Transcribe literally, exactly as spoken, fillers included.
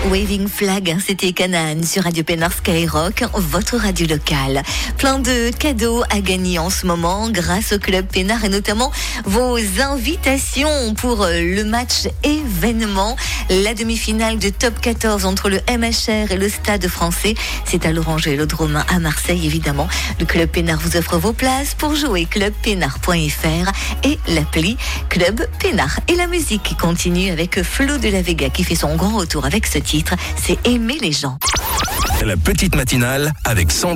Waving Flag, c'était Canaan sur Radio Pénard Skyrock, votre radio locale. Plein de cadeaux à gagner en ce moment grâce au Club Pénard et notamment vos invitations pour le match événement. La demi-finale de Top quatorze entre le M H R et le Stade Français. C'est à l'Orange Vélodrome à Marseille, évidemment. Le Club Pénard vous offre vos places pour jouer club pénard point f r et l'appli Club Pénard. Et la musique qui continue avec Flo de la Vega qui fait son grand retour avec ce titre, c'est Aimer les gens. La petite matinale avec Sandra.